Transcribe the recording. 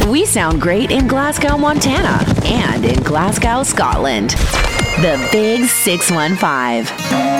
We sound great in Glasgow, Montana, and in Glasgow, Scotland. The Big 615.